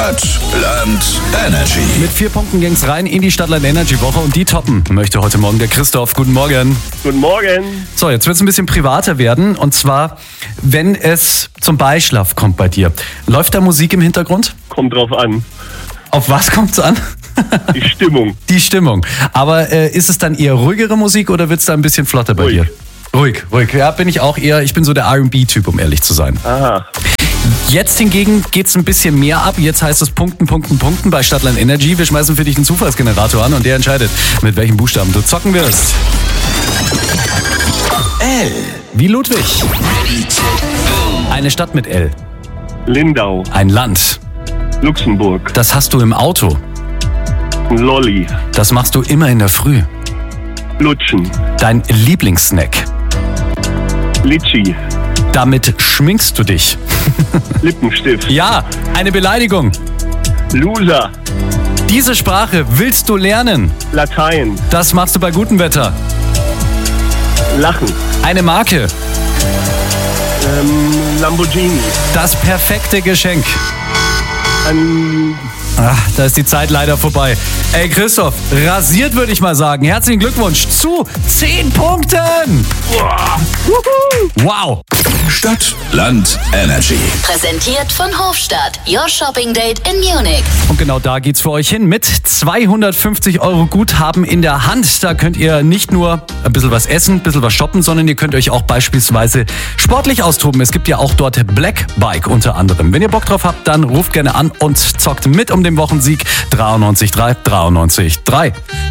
Stadt, Land, Energy. Mit 4 Punkten ging's rein in die Stadtland Energy Woche und die toppen möchte heute Morgen der Christoph. Guten Morgen. Guten Morgen. So, jetzt wird's ein bisschen privater werden und zwar, wenn es zum Beischlaf kommt bei dir. Läuft da Musik im Hintergrund? Kommt drauf an. Auf was kommt's an? Die Stimmung. Die Stimmung. Aber ist es dann eher ruhigere Musik oder wird's da ein bisschen flotter bei Ruhig. dir? Ruhig. Ja, bin ich auch eher. Ich bin so der R&B-Typ, um ehrlich zu sein. Aha. Jetzt hingegen geht's ein bisschen mehr ab. Jetzt heißt es Punkten bei Stadtland Energy. Wir schmeißen für dich einen Zufallsgenerator an und der entscheidet, mit welchen Buchstaben du zocken wirst. L. Wie Ludwig. Eine Stadt mit L. Lindau. Ein Land. Luxemburg. Das hast du im Auto. Lolli. Das machst du immer in der Früh. Lutschen. Dein Lieblingssnack. Litschi. Damit schminkst du dich. Lippenstift. Ja, eine Beleidigung. Loser. Diese Sprache willst du lernen. Latein. Das machst du bei gutem Wetter. Lachen. Eine Marke. Lamborghini. Das perfekte Geschenk. Ach, da ist die Zeit leider vorbei. Ey Christoph, rasiert würde ich mal sagen. Herzlichen Glückwunsch zu 10 Punkten. Wow. Stadt, Land, Energy. Präsentiert von Hofstadt. Your Shopping Date in Munich. Und genau da geht's für euch hin mit 250 € Guthaben in der Hand. Da könnt ihr nicht nur ein bisschen was essen, ein bisschen was shoppen, sondern ihr könnt euch auch beispielsweise sportlich austoben. Es gibt ja auch dort Black Bike unter anderem. Wenn ihr Bock drauf habt, dann ruft gerne an und zockt mit um den Wochensieg 93 3.